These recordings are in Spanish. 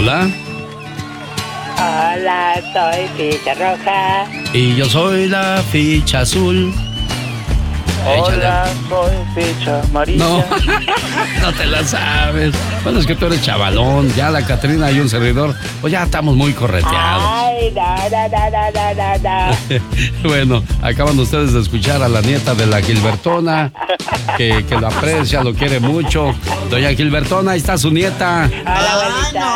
Hola. Hola, soy Ficha Roja. Y yo soy la Ficha Azul. Hola, soy Ficha Amarilla. No, no te la sabes. Bueno, es que tú eres chavalón. Ya la Catrina y un servidor, pues ya estamos muy correteados. Ay, no. Bueno, acaban ustedes de escuchar a la nieta de la Gilbertona, que lo aprecia, lo quiere mucho. Doña Gilbertona, ahí está su nieta. Hola, abuelita.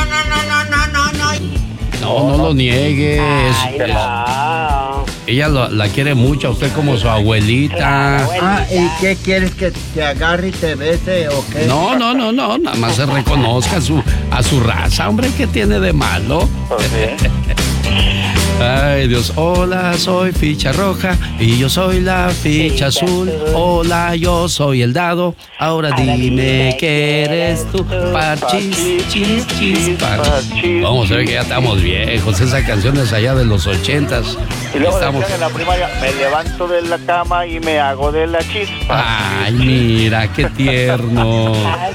No lo niegues. Ay, no. Ella la quiere mucho a usted como su abuelita. Claro, ¿Y qué quieres que te agarre y te bese o qué? No, nada más se reconozca a su raza, hombre, ¿qué tiene de malo? Pues sí. Ay, Dios, hola, soy Ficha Roja y yo soy la Ficha Azul. Hola, yo soy el dado. Ahora dime que eres tú. Parchis, chis, chis, parchis. Vamos a ver que ya estamos viejos. Esa canción es allá de los 80s. Y luego Estamos... decían en la primaria, me levanto de la cama y me hago de la chispa. Ay, mira, qué tierno. Ay,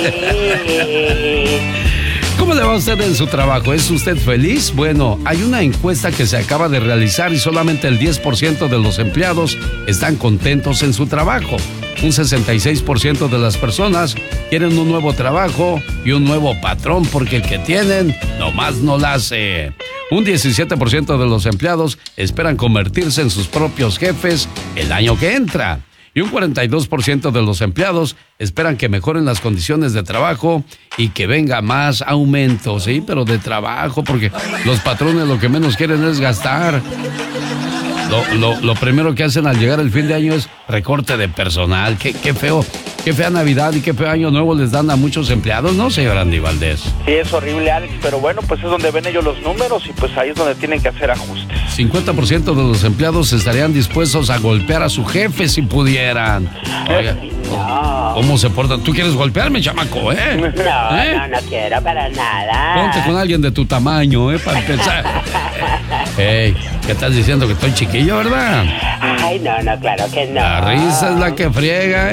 sí. ¿Cómo le va a usted en su trabajo? ¿Es usted feliz? Bueno, hay una encuesta que se acaba de realizar y solamente el 10% de los empleados están contentos en su trabajo. Un 66% de las personas quieren un nuevo trabajo y un nuevo patrón porque el que tienen nomás no la hace. Un 17% de los empleados esperan convertirse en sus propios jefes el año que entra. Y un 42% de los empleados esperan que mejoren las condiciones de trabajo y que venga más aumento, ¿sí? Pero de trabajo, porque los patrones lo que menos quieren es gastar. Lo primero que hacen al llegar el fin de año es recorte de personal. Qué feo, qué fea Navidad y qué feo Año Nuevo les dan a muchos empleados, ¿no, señor Andy Valdés? Sí, es horrible, Alex, pero bueno, pues es donde ven ellos los números y pues ahí es donde tienen que hacer ajustes. 50% de los empleados estarían dispuestos a golpear a su jefe si pudieran. Oiga, ¿cómo se porta? ¿Tú quieres golpearme, chamaco, eh? No quiero para nada. Ponte con alguien de tu tamaño, para empezar. Hey, ¿qué estás diciendo? Que estoy chiquillo, ¿verdad? Ay, no, claro que no. La risa es la que friega,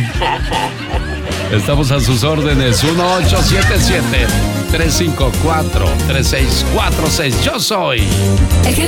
Estamos a sus órdenes. 1877-354-3646. Yo soy el